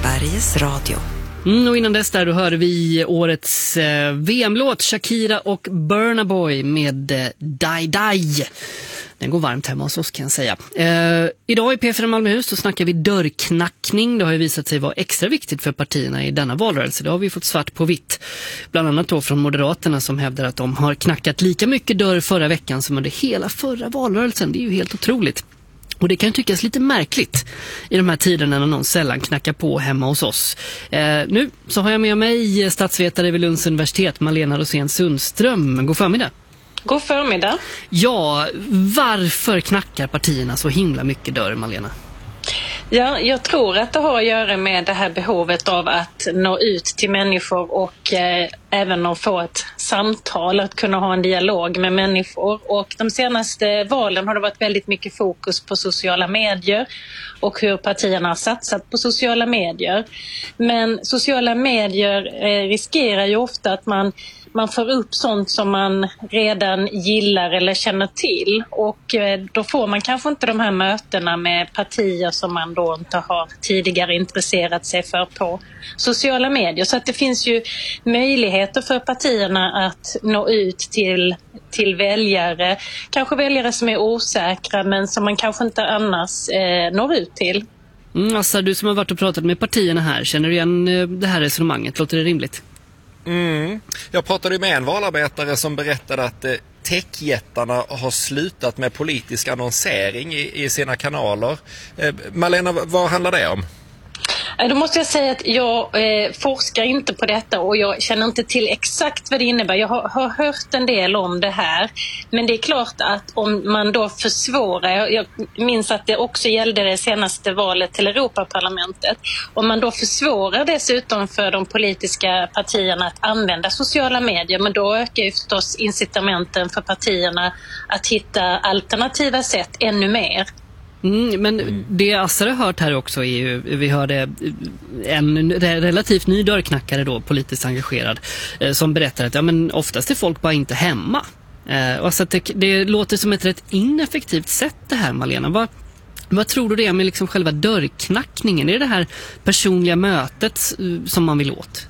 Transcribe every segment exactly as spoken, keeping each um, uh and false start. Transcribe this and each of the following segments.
Sveriges Radio. Mm, och innan dess där då hörde vi årets eh, V M-låt Shakira och Burna Boy med eh, Die Die. Den går varmt hemma hos oss, kan jag säga. Eh, idag i P fyra Malmöhus så snackar vi dörrknackning. Det har ju visat sig vara extra viktigt för partierna i denna valrörelse. Det har vi fått svart på vitt. Bland annat då från Moderaterna som hävdar att de har knackat lika mycket dörr förra veckan som under hela förra valrörelsen. Det är ju helt otroligt. Och det kan ju tyckas lite märkligt i de här tiderna när någon sällan knackar på hemma hos oss. Eh, nu så har jag med mig statsvetare vid Lunds universitet, Malena Rosén Sundström. God förmiddag. God förmiddag. Ja, varför knackar partierna så himla mycket dörr, Malena? Ja, jag tror att det har att göra med det här behovet av att nå ut till människor och eh, även att få ett samtal, att kunna ha en dialog med människor. Och de senaste valen har det varit väldigt mycket fokus på sociala medier och hur partierna har satsat på sociala medier. Men sociala medier eh, riskerar ju ofta att man Man får upp sånt som man redan gillar eller känner till, och då får man kanske inte de här mötena med partier som man då inte har tidigare intresserat sig för på sociala medier. Så att det finns ju möjligheter för partierna att nå ut till, till väljare, kanske väljare som är osäkra men som man kanske inte annars eh, når ut till. Mm, alltså, du som har varit och pratat med partierna här, känner du igen eh, det här resonemanget? Låter det rimligt? Mm. Jag pratade med en valarbetare som berättade att eh, techjättarna har slutat med politisk annonsering i, i sina kanaler. Eh, Malena, vad handlar det om? Då måste jag säga att jag eh, forskar inte på detta och jag känner inte till exakt vad det innebär. Jag har, har hört en del om det här. Men det är klart att om man då försvårar, jag, jag minns att det också gällde det senaste valet till Europaparlamentet. Om man då försvårar dessutom för de politiska partierna att använda sociala medier, men då ökar ju förstås incitamenten för partierna att hitta alternativa sätt ännu mer. Mm, men det Assar har hört här också är ju, vi hörde en relativt ny dörrknackare då, politiskt engagerad, eh, som berättar att ja, men oftast är folk bara inte hemma. Eh, och så att det, det låter som ett rätt ineffektivt sätt det här, Malena. Vad, vad tror du det är med liksom själva dörrknackningen? Är det det här personliga mötet eh, som man vill åt?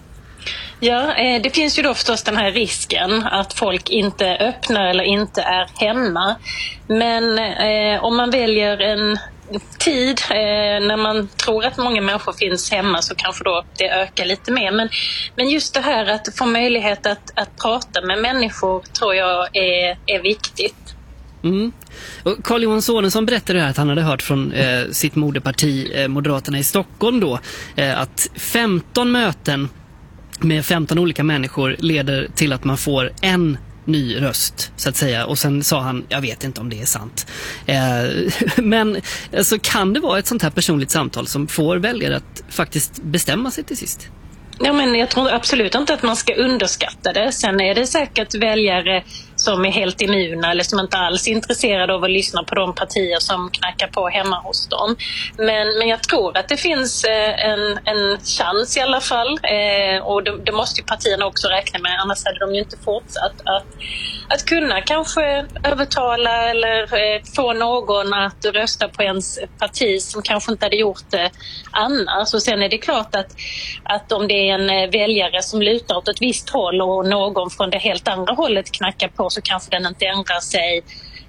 Ja, det finns ju då förstås den här risken att folk inte öppnar eller inte är hemma. Men eh, om man väljer en tid eh, när man tror att många människor finns hemma så kanske då det ökar lite mer. Men, men just det här att få möjlighet att, att prata med människor tror jag är, är viktigt. Mm. Och Carl-Johan Sonesson berättade här att han hade hört från eh, sitt moderparti eh, Moderaterna i Stockholm då eh, att femton möten med femton olika människor leder till att man får en ny röst, så att säga. Och sen sa han, jag vet inte om det är sant. Eh, men alltså, kan det vara ett sånt här personligt samtal som får väljare att faktiskt bestämma sig till sist? Ja, men jag tror absolut inte att man ska underskatta det. Sen är det säkert väljare som är helt immuna eller som inte alls är intresserade av att lyssna på de partier som knackar på hemma hos dem. Men, men jag tror att det finns eh, en, en chans i alla fall. Eh, och det, det måste ju partierna också räkna med, annars hade de ju inte fortsatt att, att kunna kanske övertala eller eh, få någon att rösta på ens parti som kanske inte hade gjort det annars. Och sen är det klart att, att om det är en väljare som lutar åt ett visst håll och någon från det helt andra hållet knackar på, så kanske den inte ändrar sig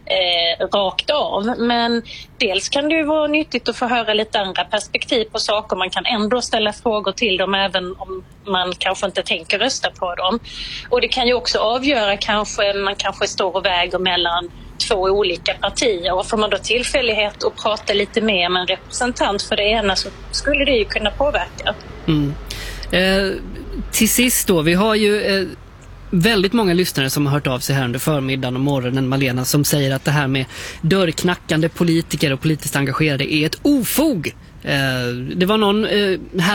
eh, rakt av. Men dels kan det ju vara nyttigt att få höra lite andra perspektiv på saker. Man kan ändå ställa frågor till dem även om man kanske inte tänker rösta på dem. Och det kan ju också avgöra, kanske man kanske står och väger mellan två olika partier, och får man då tillfällighet att prata lite mer med en representant för det ena, så skulle det ju kunna påverka. Mm. Eh, till sist då, vi har ju eh, väldigt många lyssnare som har hört av sig här under förmiddagen och morgonen, Malena, som säger att det här med dörrknackande politiker och politiskt engagerade är ett ofog. Eh, det var någon eh, här